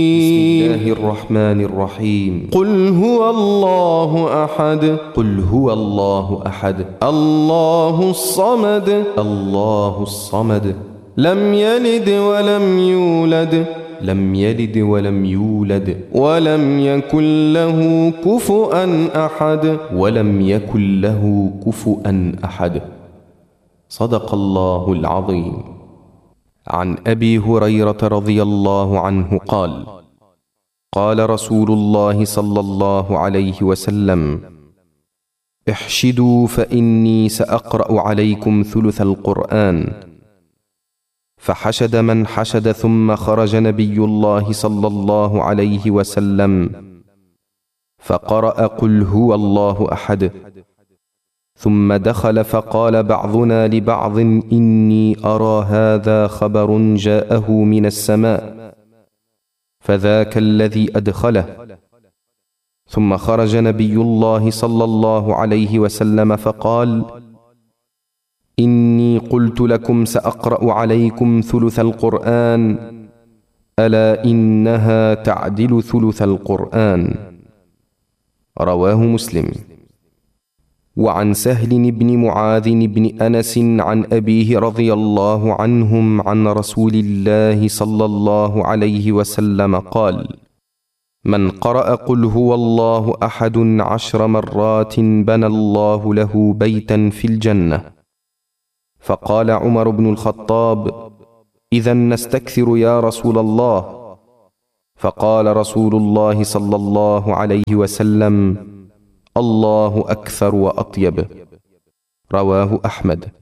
بسم الله الرحمن الرحيم. قل هو الله أحد. قل هو الله أحد. الله الصمد. الله الصمد. لم يلد ولم يولد. لم يلد ولم يولد. ولم يكن له كفؤا أحد. ولم يكن له كفؤا أحد. صدق الله العظيم. عن أبي هريرة رضي الله عنه قال: قال رسول الله صلى الله عليه وسلم: احشدوا فإني سأقرأ عليكم ثلث القرآن. فحشد من حشد، ثم خرج نبي الله صلى الله عليه وسلم فقرأ قل هو الله أحد. ثم دخل فقال بعضنا لبعض: إني أرى هذا خبر جاءه من السماء، فذاك الذي أدخله. ثم خرج نبي الله صلى الله عليه وسلم فقال: إني قلت لكم سأقرأ عليكم ثلث القرآن، ألا إنها تعدل ثلث القرآن. رواه مسلم. وعن سهل بن معاذ بن أنس عن أبيه رضي الله عنهم عن رسول الله صلى الله عليه وسلم قال: من قرأ قل هو الله أحد 10 مرات بنى الله له بيتا في الجنة. فقال عمر بن الخطاب: إذا نستكثر يا رسول الله. فقال رسول الله صلى الله عليه وسلم: الله أكثر وأطيب. رواه أحمد.